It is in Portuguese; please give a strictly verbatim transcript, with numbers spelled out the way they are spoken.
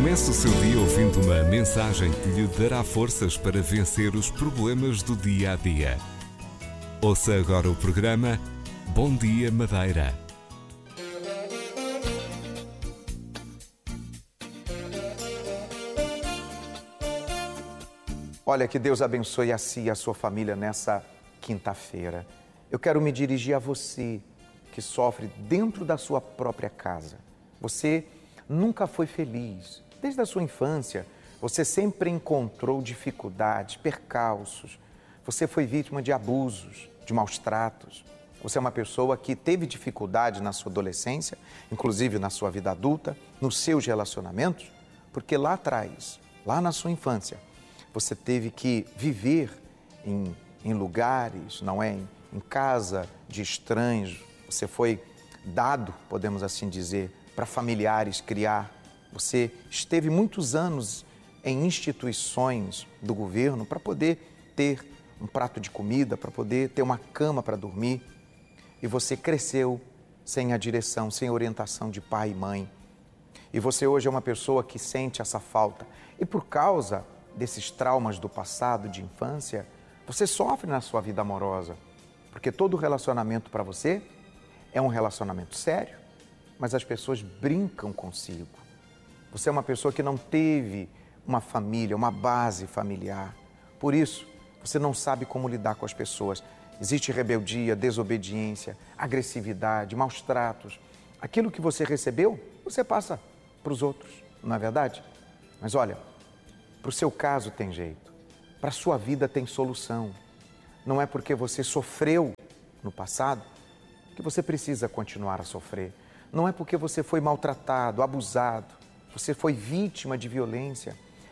Comece o seu dia ouvindo uma mensagem que lhe dará forças para vencer os problemas do dia a dia. Ouça agora o programa Bom Dia Madeira. Olha, que Deus abençoe a si e a sua família nessa quinta-feira. Eu quero me dirigir a você que sofre dentro da sua própria casa. Você nunca foi feliz. Desde a sua infância, você sempre encontrou dificuldades, percalços. Você foi vítima de abusos, de maus tratos. Você é uma pessoa que teve dificuldade na sua adolescência, inclusive na sua vida adulta, nos seus relacionamentos, porque lá atrás, lá na sua infância, você teve que viver em, em lugares, não é? Em, em casa de estranhos. Você foi dado, podemos assim dizer, para familiares criar. Você esteve muitos anos em instituições do governo para poder ter um prato de comida, para poder ter uma cama para dormir. E você cresceu sem a direção, sem a orientação de pai e mãe. E você hoje é uma pessoa que sente essa falta. E por causa desses traumas do passado, de infância, você sofre na sua vida amorosa. Porque todo relacionamento para você é um relacionamento sério, mas as pessoas brincam consigo. Você é uma pessoa que não teve uma família, uma base familiar. Por isso, você não sabe como lidar com as pessoas. Existe rebeldia, desobediência, agressividade, maus tratos. Aquilo que você recebeu, você passa para os outros, não é verdade? Mas olha, para o seu caso tem jeito, para a sua vida tem solução. Não é porque você sofreu no passado que você precisa continuar a sofrer. Não é porque você foi maltratado, abusado, você foi vítima de violência,